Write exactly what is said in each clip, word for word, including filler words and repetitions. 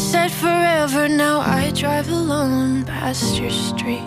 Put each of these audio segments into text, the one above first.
said forever, now I drive alone past your street.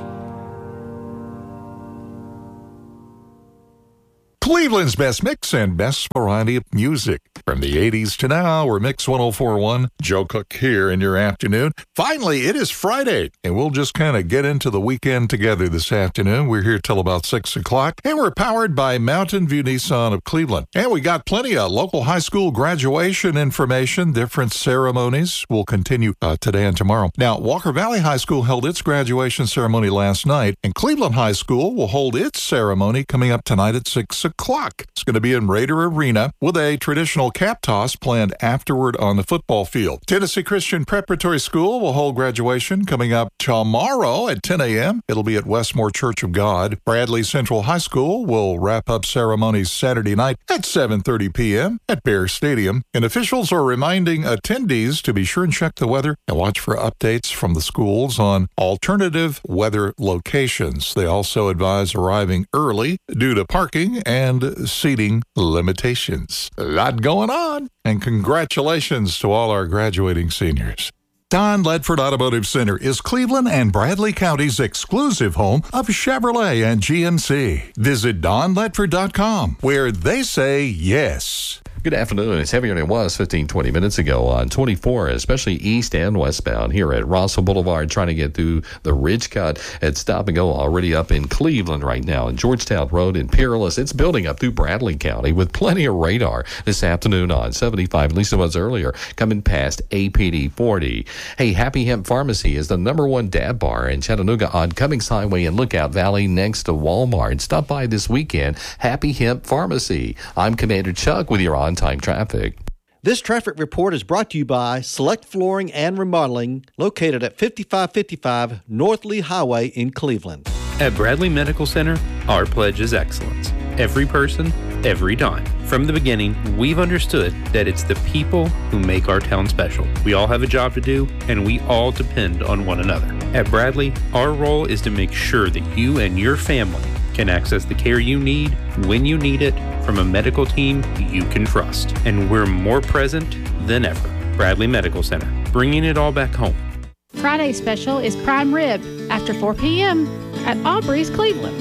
Cleveland's best mix and best variety of music. From the eighties to now, we're Mix one oh four point one. Joe Cook here in your afternoon. Finally, it is Friday, and we'll just kind of get into the weekend together this afternoon. We're here till about six o'clock, and we're powered by Mountain View Nissan of Cleveland. And we got plenty of local high school graduation information. Different ceremonies will continue uh, today and tomorrow. Now, Walker Valley High School held its graduation ceremony last night, and Cleveland High School will hold its ceremony coming up tonight at six o'clock. It's going to be in Raider Arena with a traditional cap toss planned afterward on the football field. Tennessee Christian Preparatory School will hold graduation coming up tomorrow at ten a.m. It'll be at Westmore Church of God. Bradley Central High School will wrap up ceremonies Saturday night at seven thirty p.m. at Bear Stadium. And officials are reminding attendees to be sure and check the weather and watch for updates from the schools on alternative weather locations. They also advise arriving early due to parking and seating limitations. A lot going on, and congratulations to all our graduating seniors. Don Ledford Automotive Center is Cleveland and Bradley County's exclusive home of Chevrolet and G M C. Visit don ledford dot com, where they say yes. Good afternoon. It's heavier than it was fifteen, twenty minutes ago on twenty-four, especially east and westbound here at Rossville Boulevard, trying to get through the Ridge Cut at Stop and Go, already up in Cleveland right now. And Georgetown Road in Peerless, it's building up through Bradley County with plenty of radar this afternoon on seventy-five, at least it was earlier, coming past A P D forty. Hey, Happy Hemp Pharmacy is the number one dab bar in Chattanooga on Cummings Highway in Lookout Valley next to Walmart. Stop by this weekend, Happy Hemp Pharmacy. I'm Commander Chuck with your on-time traffic. This traffic report is brought to you by Select Flooring and Remodeling, located at fifty-five fifty-five North Lee Highway in Cleveland. At Bradley Medical Center, our pledge is excellence. Every person, every dime. From the beginning, we've understood that it's the people who make our town special. We all have a job to do, and we all depend on one another. At Bradley, our role is to make sure that you and your family can access the care you need when you need it from a medical team you can trust. And we're more present than ever. Bradley Medical Center, bringing it all back home. Friday's special is prime rib after four p.m. at Aubrey's Cleveland.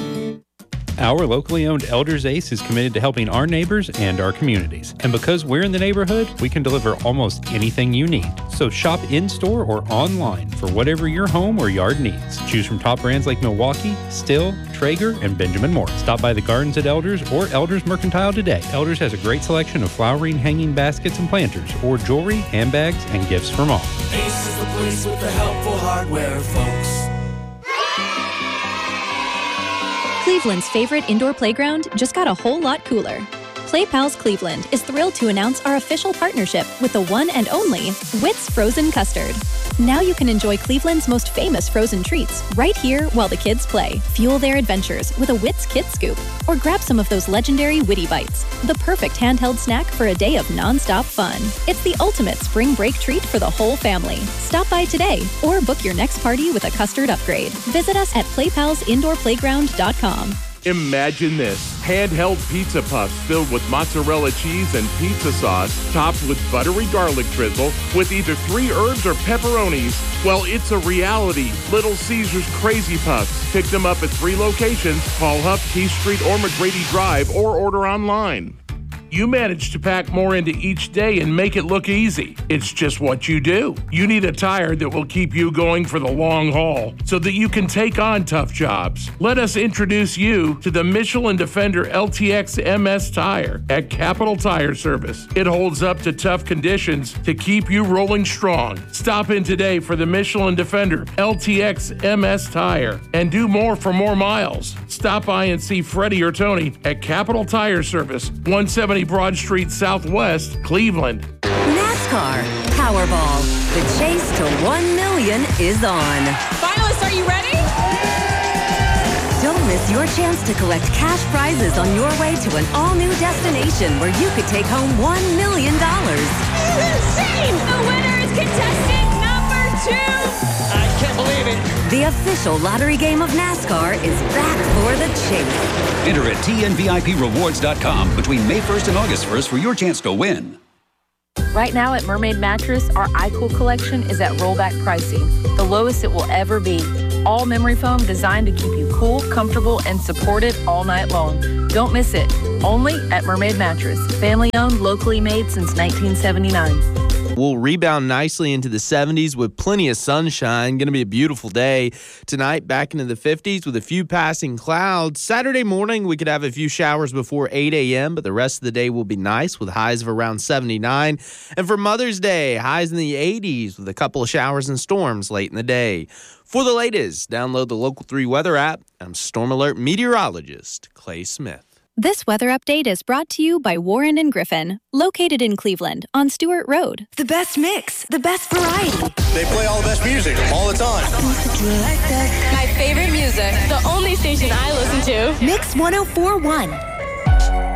Our locally owned Elders Ace is committed to helping our neighbors and our communities. And because we're in the neighborhood, we can deliver almost anything you need. So shop in-store or online for whatever your home or yard needs. Choose from top brands like Milwaukee, Still, Traeger, and Benjamin Moore. Stop by the gardens at Elders or Elders Mercantile today. Elders has a great selection of flowering hanging baskets and planters, or jewelry, handbags, and gifts from all. Ace is the place with the helpful hardware, folks. Cleveland's favorite indoor playground just got a whole lot cooler. Play Pals Cleveland is thrilled to announce our official partnership with the one and only Wits Frozen Custard. Now you can enjoy Cleveland's most famous frozen treats right here while the kids play. Fuel their adventures with a Wits Kid Scoop, or grab some of those legendary Witty Bites, the perfect handheld snack for a day of nonstop fun. It's the ultimate spring break treat for the whole family. Stop by today or book your next party with a custard upgrade. Visit us at play pals indoor playground dot com. Imagine this, handheld pizza puffs filled with mozzarella cheese and pizza sauce, topped with buttery garlic drizzle, with either three herbs or pepperonis. Well, it's a reality. Little Caesar's Crazy Puffs. Pick them up at three locations. Call Huff, Keith Street, or McGrady Drive, or order online. You manage to pack more into each day and make it look easy. It's just what you do. You need a tire that will keep you going for the long haul so that you can take on tough jobs. Let us introduce you to the Michelin Defender L T X M S tire at Capital Tire Service. It holds up to tough conditions to keep you rolling strong. Stop in today for the Michelin Defender L T X M S tire and do more for more miles. Stop by and see Freddie or Tony at Capital Tire Service, one seventy Broad Street Southwest, Cleveland. NASCAR Powerball. The chase to one million is on. Finalists, are you ready? Don't miss your chance to collect cash prizes on your way to an all-new destination where you could take home one million dollars. Insane! The winner is contestant number two. I can't believe it. The official lottery game of NASCAR is back for the chase. Enter at T N V I P rewards dot com between May first and August first for your chance to win. Right now at Mermaid Mattress, our iCool collection is at rollback pricing, the lowest it will ever be. All memory foam designed to keep you cool, comfortable, and supported all night long. Don't miss it. Only at Mermaid Mattress. Family owned, locally made since nineteen seventy-nine. We'll rebound nicely into the seventies with plenty of sunshine. Going to be a beautiful day. Tonight, back into the fifties with a few passing clouds. Saturday morning, we could have a few showers before eight a.m., but the rest of the day will be nice with highs of around seventy-nine. And for Mother's Day, highs in the eighties with a couple of showers and storms late in the day. For the latest, download the Local three weather app. I'm Storm Alert meteorologist Clay Smith. This weather update is brought to you by Warren and Griffin, located in Cleveland on Stewart Road. The best mix, the best variety. They play all the best music all the time. My favorite music, the only station I listen to. Mix one oh four point one.